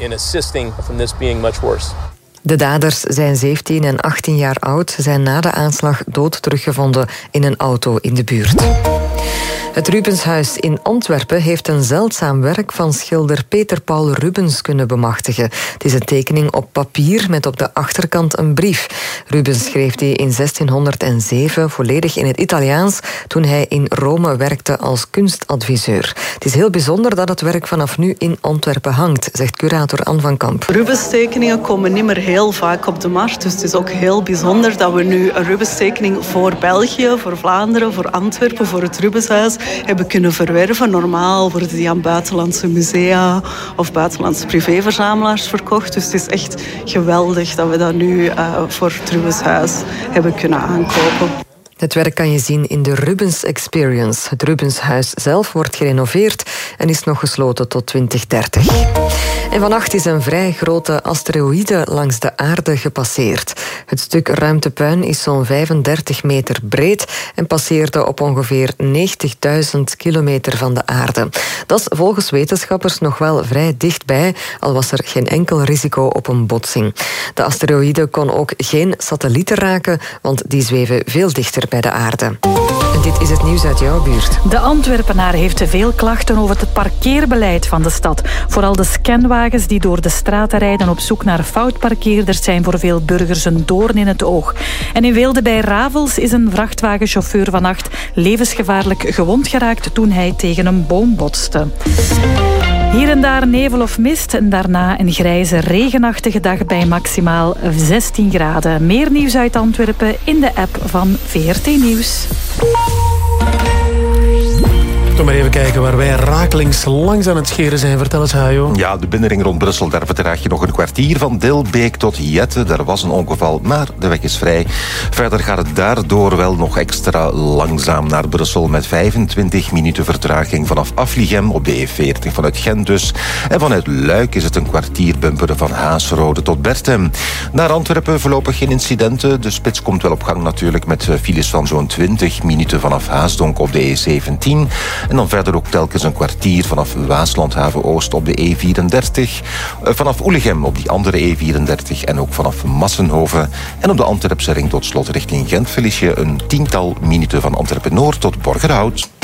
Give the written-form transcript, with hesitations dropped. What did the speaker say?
in assisting from this being much worse. De daders zijn 17 en 18 jaar oud. Ze zijn na de aanslag dood teruggevonden in een auto in de buurt. Het Rubenshuis in Antwerpen heeft een zeldzaam werk van schilder Peter Paul Rubens kunnen bemachtigen. Het is een tekening op papier met op de achterkant een brief. Rubens schreef die in 1607 volledig in het Italiaans toen hij in Rome werkte als kunstadviseur. Het is heel bijzonder dat het werk vanaf nu in Antwerpen hangt, zegt curator Anne van Kamp. Rubens tekeningen komen niet meer heel vaak op de markt, dus het is ook heel bijzonder dat we nu een Rubens tekening voor België, voor Vlaanderen, voor Antwerpen, voor het Rubenshuis hebben kunnen verwerven. Normaal worden die aan buitenlandse musea of buitenlandse privéverzamelaars verkocht. Dus het is echt geweldig dat we dat nu voor het Rubenshuis hebben kunnen aankopen. Het werk kan je zien in de Rubens Experience. Het Rubenshuis zelf wordt gerenoveerd en is nog gesloten tot 2030. En vannacht is een vrij grote asteroïde langs de aarde gepasseerd. Het stuk ruimtepuin is zo'n 35 meter breed en passeerde op ongeveer 90.000 kilometer van de aarde. Dat is volgens wetenschappers nog wel vrij dichtbij, al was er geen enkel risico op een botsing. De asteroïde kon ook geen satellieten raken, want die zweven veel dichter bij de aarde. En dit is het nieuws uit jouw buurt. De Antwerpenaar heeft te veel klachten over het parkeerbeleid van de stad. Vooral de scanwagens die door de straten rijden op zoek naar foutparkeerders zijn voor veel burgers een doorn in het oog. En in Weelde bij Ravels is een vrachtwagenchauffeur vannacht levensgevaarlijk gewond geraakt toen hij tegen een boom botste. Hier en daar nevel of mist en daarna een grijze, regenachtige dag bij maximaal 16 graden. Meer nieuws uit Antwerpen in de app van VRT Nieuws. Kom maar even kijken waar wij rakelings langs aan het scheren zijn. Vertel eens, Hajo. Ja, de binnenring rond Brussel, daar vertraag je nog een kwartier van Dilbeek tot Jette. Daar was een ongeval, maar de weg is vrij. Verder gaat het daardoor wel nog extra langzaam naar Brussel met 25 minuten vertraging vanaf Afligem op de E40 vanuit Gent dus. En vanuit Luik is het een kwartier bumperen van Haasrode tot Bertem. Naar Antwerpen voorlopig geen incidenten. De spits komt wel op gang natuurlijk met files van zo'n 20 minuten vanaf Haasdonk op de E17. En dan verder ook telkens een kwartier vanaf Waaslandhaven Oost op de E34. Vanaf Oelegem op die andere E34 en ook vanaf Massenhoven. En op de Antwerpse ring tot slot richting Gent verlies je een 10-tal minuten van Antwerpen Noord tot Borgerhout.